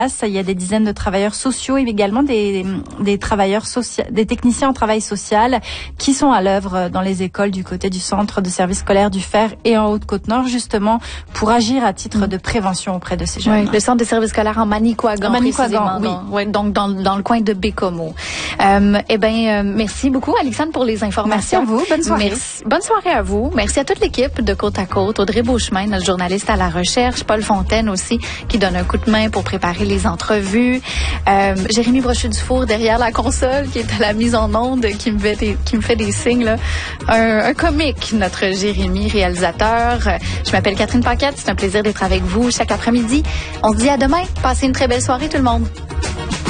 Il y a des dizaines de travailleurs sociaux et également des travailleurs sociaux, des techniciens en travail social qui sont à l'œuvre dans les écoles du côté du centre de service scolaire du Fer et en Haute-Côte-Nord, justement pour agir à titre de prévention auprès de ces jeunes. Oui, le centre de service scolaire en Manicouagan, oui. Donc dans le coin de Bécomo. Merci beaucoup, Alexandre, pour les informations. Merci à vous. Bonne soirée. Bonne soirée à vous. Merci à toute l'équipe de Côte à Côte. Audrey Beauchemin, notre journaliste à la recherche. Paul Fontaine aussi, qui donne un coup de main pour préparer les entrevues. Jérémy Brochu-Dufour derrière la console, qui est à la mise en onde, qui me fait des signes, là. Un comique, notre Jérémy, réalisateur. Je m'appelle Catherine Paquette. C'est un plaisir d'être avec vous chaque après-midi. On se dit à demain. Passez une très belle soirée, tout le monde.